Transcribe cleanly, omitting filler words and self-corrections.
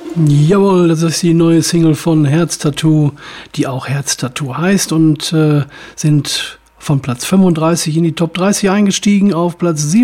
Jawohl, das ist die neue Single von Herztattoo, die auch Herztattoo heißt und sind von Platz 35 in die Top 30 eingestiegen auf Platz 7.